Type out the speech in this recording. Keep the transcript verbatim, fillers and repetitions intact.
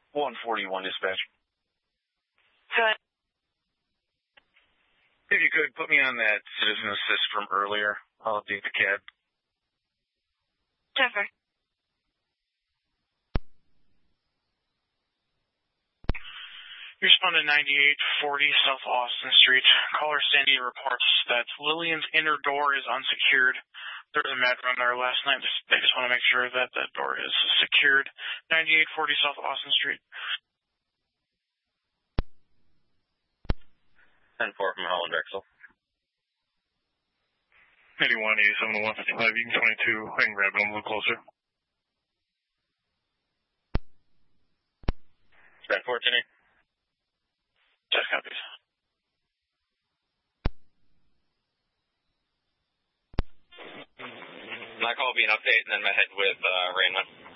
one forty-one dispatch. Good. If you could, put me on that citizen assist from earlier. I'll update the C A D. Jennifer. You respond to ninety-eight forty South Austin Street. Caller Sandy reports that Lillian's inner door is unsecured. There was a mad run there last night. They just want to make sure that that door is secured. ninety-eight forty South Austin Street. ten four from Holland Drexel. eighty-one eighty-seven to one fifty-five, you can twenty-two. I can grab it a little closer. ten four, Jenny. Just copies. My call will be an update, and then my head with uh, Raymond.